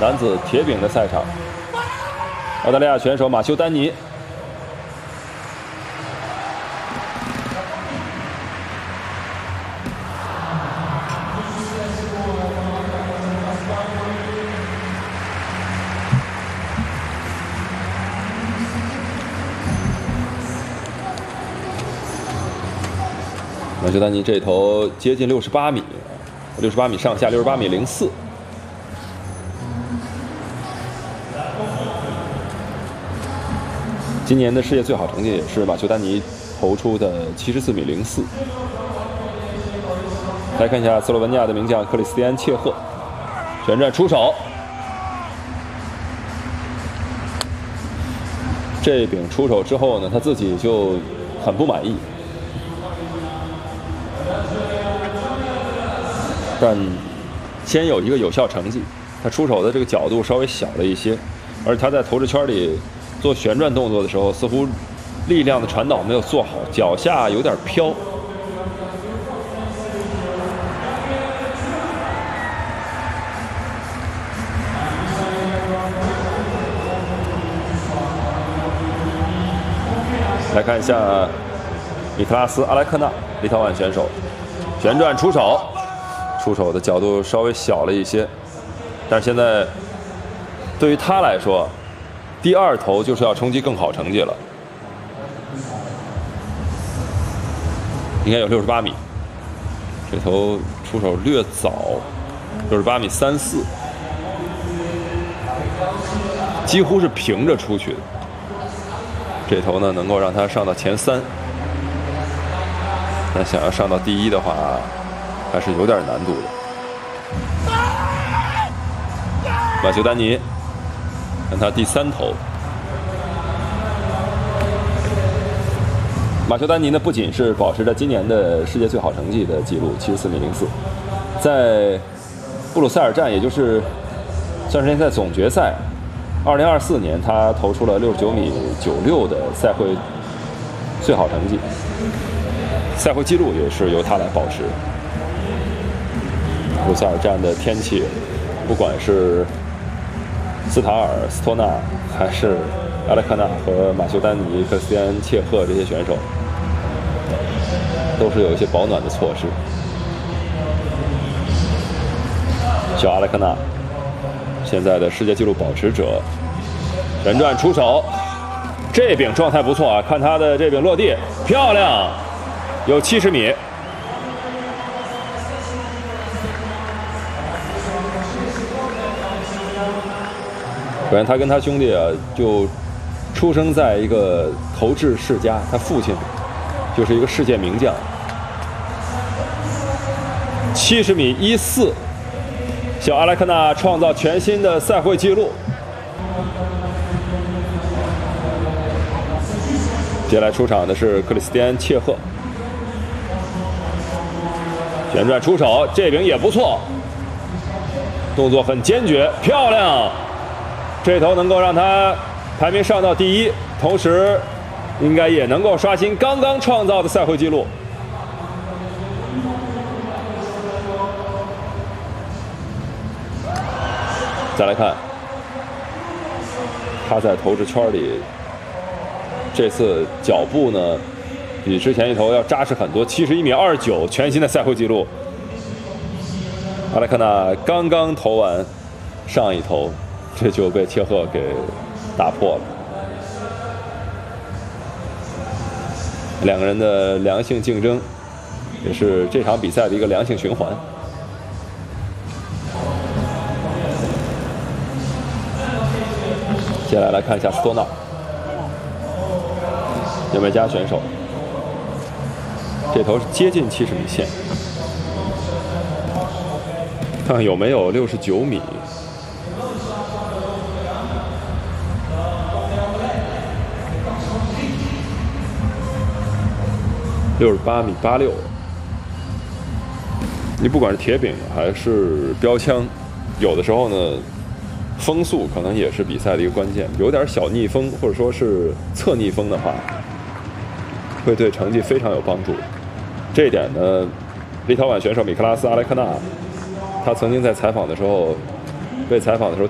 男子铁饼的赛场，澳大利亚选手马修·丹尼。马修·丹尼这头接近68米，68米上下，68米04。今年的世界最好成绩也是马修·丹尼投出的74米04。来看一下斯洛文尼亚的名将克里斯蒂安·切赫，旋转出手，这柄出手之后呢，他自己就很不满意。但先有一个有效成绩，他出手的这个角度稍微小了一些，而且他在投掷圈里做旋转动作的时候，似乎力量的传导没有做好，脚下有点飘。来看一下米克拉斯·阿莱克纳，立陶宛选手，旋转出手。出手的角度稍微小了一些，但是现在对于他来说，第二投就是要冲击更好成绩了。应该有68米，这头出手略早，68米34，几乎是平着出去的。这头呢，能够让他上到前3，但想要上到第1的话，还是有点难度的。马修·丹尼，看他第3投。马修·丹尼呢，不仅是保持着今年的世界最好成绩的记录74米04，在布鲁塞尔站，也就是算是联赛总决赛，2024年他投出了69米96的赛会最好成绩，赛会纪录也是由他来保持。布鲁塞尔站的天气，不管是斯塔尔、斯托纳，还是阿莱克纳和马修·丹尼、克斯蒂安·切赫这些选手，都是有一些保暖的措施。小阿莱克纳，现在的世界纪录保持者，旋转出手，这柄状态不错啊！看他的这柄落地，漂亮，有70米。首先，他跟他兄弟啊，就出生在一个投掷世家，他父亲就是一个世界名将。70米14，小阿莱克纳创造全新的赛会纪录。接下来出场的是克里斯蒂安·切赫，旋转出手，这柄也不错，动作很坚决，漂亮。这头能够让他排名上到第1，同时应该也能够刷新刚刚创造的赛会纪录。再来看他在投掷圈里，这次脚步呢比之前一头要扎实很多，71米29，全新的赛会纪录。阿莱克纳刚刚投完上一投，这就被切赫给打破了。两个人的良性竞争，也是这场比赛的一个良性循环。接下来看一下斯托纳，牙买加选手，这头是接近70米线，看看有没有69米。68米86，你不管是铁饼还是标枪，有的时候呢，风速可能也是比赛的一个关键。有点小逆风或者说是侧逆风的话，会对成绩非常有帮助。这一点呢，立陶宛选手米克拉斯·阿莱克纳，他曾经在被采访的时候